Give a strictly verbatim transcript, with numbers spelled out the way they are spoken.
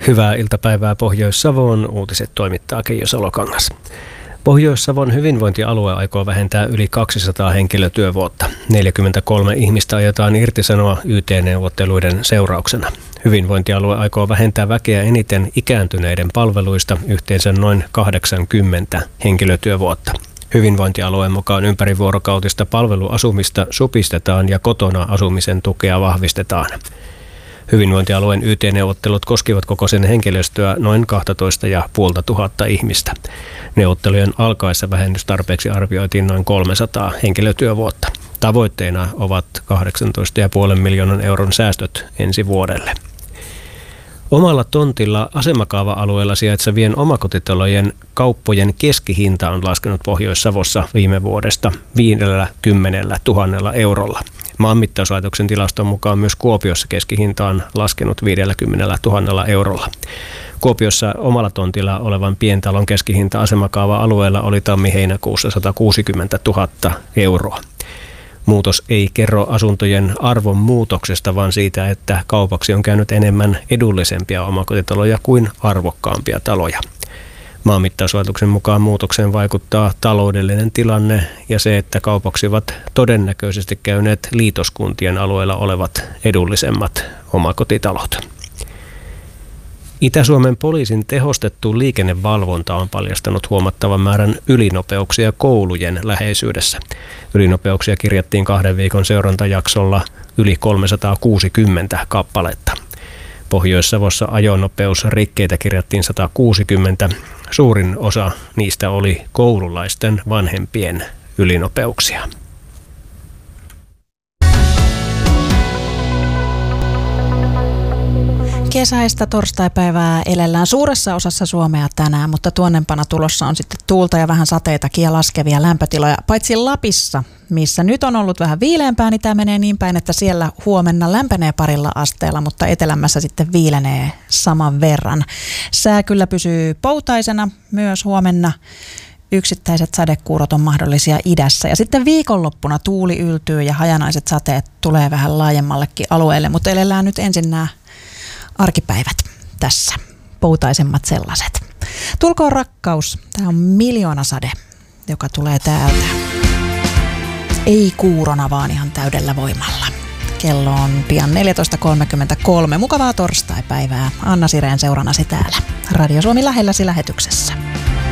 Hyvää iltapäivää Pohjois-Savoon. Uutiset toimittaa Keijo Salokangas. Pohjois-Savon hyvinvointialue aikoo vähentää yli kaksisataa henkilötyövuotta. neljäkymmentäkolme ihmistä aiotaan irtisanoa Y T-neuvotteluiden seurauksena. Hyvinvointialue aikoo vähentää väkeä eniten ikääntyneiden palveluista yhteensä noin kahdeksankymmentä henkilötyövuotta. Hyvinvointialueen mukaan ympärivuorokautista palveluasumista supistetaan ja kotona asumisen tukea vahvistetaan. Hyvinvointialueen Y T-neuvottelut koskivat koko sen henkilöstöä noin kaksitoista tuhatta viisisataa ihmistä. Neuvottelujen alkaessa vähennystarpeeksi arvioitiin noin kolmesataa henkilötyövuotta. Tavoitteena ovat kahdeksantoista pilkku viisi miljoonan euron säästöt ensi vuodelle. Omalla tontilla asemakaava-alueella sijaitsevien omakotitalojen kauppojen keskihinta on laskenut Pohjois-Savossa viime vuodesta viisikymmentätuhatta eurolla. Maanmittauslaitoksen tilaston mukaan myös Kuopiossa keskihinta on laskenut viisikymmentätuhatta eurolla. Kuopiossa omalla tontilla olevan pientalon keskihinta asemakaava-alueella oli tammi-heinäkuussa sata kuusikymmentätuhatta euroa. Muutos ei kerro asuntojen arvon muutoksesta, vaan siitä, että kaupaksi on käynyt enemmän edullisempia omakotitaloja kuin arvokkaampia taloja. Maanmittauslaitoksen mukaan muutokseen vaikuttaa taloudellinen tilanne ja se, että kaupaksi ovat todennäköisesti käyneet liitoskuntien alueella olevat edullisemmat omakotitalot. Itä-Suomen poliisin tehostettu liikennevalvonta on paljastanut huomattavan määrän ylinopeuksia koulujen läheisyydessä. Ylinopeuksia kirjattiin kahden viikon seurantajaksolla yli kolmesataakuusikymmentä kappaletta. Pohjois-Savossa ajonopeusrikkeitä kirjattiin sata kuusikymmentä. Suurin osa niistä oli koululaisten vanhempien ylinopeuksia. Kesäistä torstaipäivää elellään suuressa osassa Suomea tänään, mutta tuonnempana tulossa on sitten tuulta ja vähän sateitakin ja laskevia lämpötiloja. Paitsi Lapissa, missä nyt on ollut vähän viileämpää, niin tämä menee niin päin, että siellä huomenna lämpenee parilla asteella, mutta etelämässä sitten viilenee saman verran. Sää kyllä pysyy poutaisena myös huomenna. Yksittäiset sadekuurot on mahdollisia idässä. Ja sitten viikonloppuna tuuli yltyy ja hajanaiset sateet tulee vähän laajemmallekin alueelle, mutta elellään nyt ensin nämä arkipäivät tässä, poutaisemmat sellaiset. Tulkoon rakkaus, tämä on miljoonasade, joka tulee täältä. Ei kuurona, vaan ihan täydellä voimalla. Kello on pian neljätoista kolmekymmentäkolme. Mukavaa torstaipäivää. Anna Sireen seurannasi täällä. Radio Suomi lähelläsi lähetyksessä.